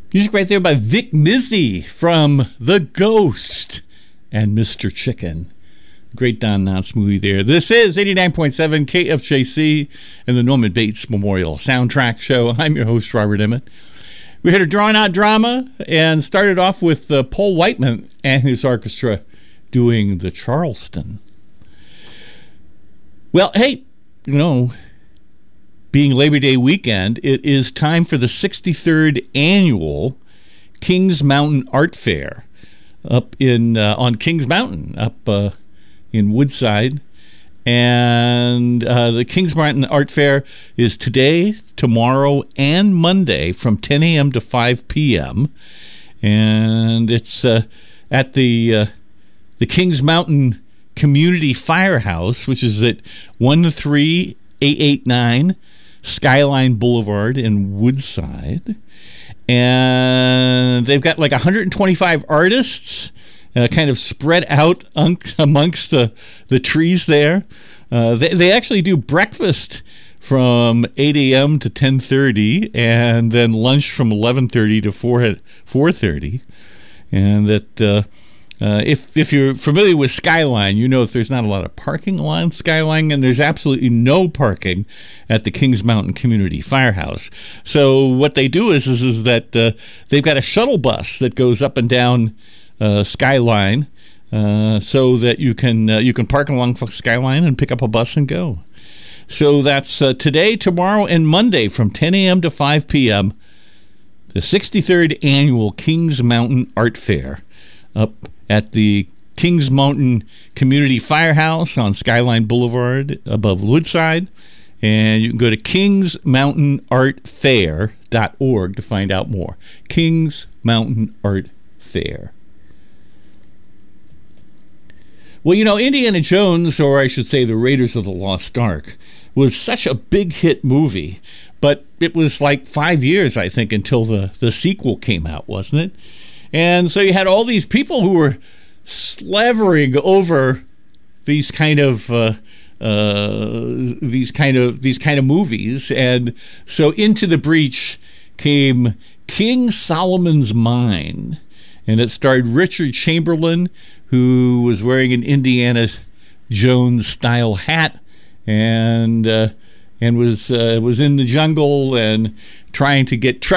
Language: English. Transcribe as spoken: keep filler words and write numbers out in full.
Music right there by Vic Mizzy from The Ghost and Mister Chicken. Great Don Knotts movie there. This is eighty-nine point seven K F J C and the Norman Bates Memorial Soundtrack Show. I'm your host, Robert Emmett. We had a drawn-out drama and started off with uh, Paul Whiteman and his orchestra doing the Charleston. Well, hey, you know, being Labor Day weekend, it is time for the sixty-third annual Kings Mountain Art Fair up in uh, on Kings Mountain up uh, in Woodside. And uh, the Kings Mountain Art Fair is today, tomorrow, and Monday from ten a.m. to five p.m. And it's uh, at the uh, the Kings Mountain Community Firehouse, which is at one three eight eight nine Skyline Boulevard in Woodside. And they've got like one hundred twenty-five artists Uh, kind of spread out un- amongst the, the trees there. Uh, they, they actually do breakfast from eight a.m. to ten thirty, and then lunch from eleven thirty to four thirty. And that uh, uh, if if you're familiar with Skyline, you know that there's not a lot of parking along Skyline, and there's absolutely no parking at the Kings Mountain Community Firehouse. So what they do is is, is that uh, they've got a shuttle bus that goes up and down Uh, Skyline, uh, so that you can uh, you can park along Skyline and pick up a bus and go. So that's uh, today, tomorrow, and Monday from ten a.m. to five p.m. The sixty-third annual Kings Mountain Art Fair up at the Kings Mountain Community Firehouse on Skyline Boulevard above Woodside. And you can go to kings mountain art fair dot org to find out more. Kings Mountain Art Fair. Well, you know, Indiana Jones, or I should say the Raiders of the Lost Ark, was such a big hit movie, but it was like five years, I think, until the, the sequel came out, wasn't it? And so you had all these people who were slavering over these kind of uh, uh, these kind of these kind of movies, and so Into the Breach came King Solomon's Mine, and it starred Richard Chamberlain, who was wearing an Indiana Jones style hat and uh, and was uh, was in the jungle and trying to get